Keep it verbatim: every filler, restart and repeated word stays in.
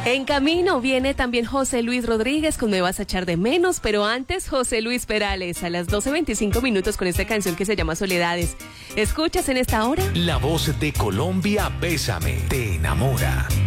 En camino viene también José Luis Rodríguez con Me vas a echar de menos, pero antes José Luis Perales a las doce veinticinco minutos con esta canción que se llama Soledades. ¿Escuchas en esta hora? La voz de Colombia, Bésame, te enamora.